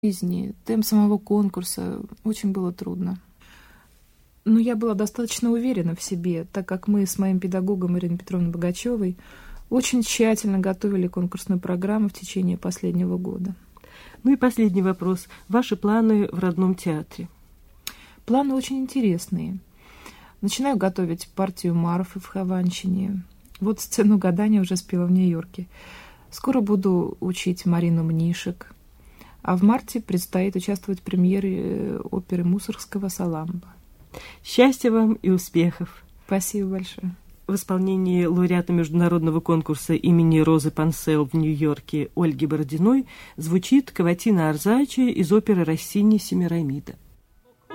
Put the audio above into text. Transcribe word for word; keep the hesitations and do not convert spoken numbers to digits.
жизни, темп самого конкурса. Очень было трудно. Но я была достаточно уверена в себе, так как мы с моим педагогом Ириной Петровной Богачевой очень тщательно готовили конкурсную программу в течение последнего года. Ну и последний вопрос. Ваши планы в родном театре? Планы очень интересные. Начинаю готовить партию Марфы в Хованщине. Вот сцену гадания уже спела в Нью-Йорке. Скоро буду учить Марину Мнишек. А в марте предстоит участвовать в премьере оперы Мусоргского «Саламба». Счастья вам и успехов! Спасибо большое! В исполнении лауреата международного конкурса имени Розы Пансел в Нью-Йорке Ольги Бородиной звучит каватина Арзачи из оперы Россини «Семирамида».